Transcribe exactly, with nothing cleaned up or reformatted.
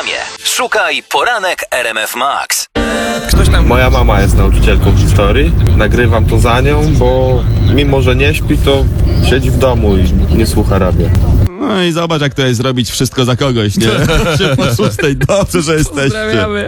Telegramie. Szukaj Poranek R M F Max. Ktoś tam... Moja mama jest nauczycielką historii. Nagrywam to za nią, bo mimo, że nie śpi, to siedzi w domu i nie słucha radia. No i zobacz, jak to jest zrobić wszystko za kogoś, nie? Po szóstej. Dobrze, że jesteście.